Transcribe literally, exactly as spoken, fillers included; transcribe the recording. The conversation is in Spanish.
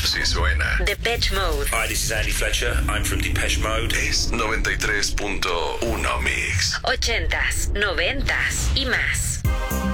Así suena. Depeche Mode. Hi, this is Andy Fletcher. I'm from Depeche Mode. Es noventa y tres punto uno Mix. Ochentas, noventas y más.